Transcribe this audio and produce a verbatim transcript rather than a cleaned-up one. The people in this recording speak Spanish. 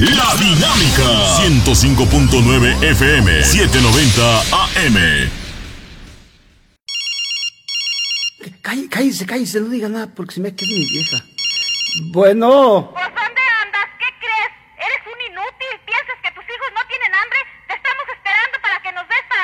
La Dinámica ciento cinco punto nueve F M, setecientos noventa A M. Cállese, cállese, no diga nada porque se me queda mi vieja. Bueno.